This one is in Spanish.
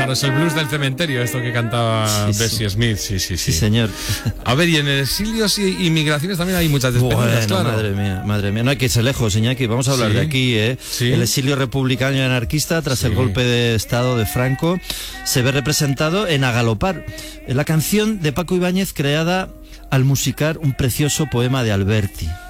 Claro, es el blues del cementerio, esto que cantaba Bessie Smith. Sí, señor. A ver, y en exilios y migraciones también hay muchas despedidas, claro. Madre mía, no hay que irse lejos, Iñaki, vamos a hablar de aquí, ¿eh? Sí. El exilio republicano y anarquista tras el golpe de Estado de Franco se ve representado en A Galopar, la canción de Paco Ibáñez creada al musicar un precioso poema de Alberti.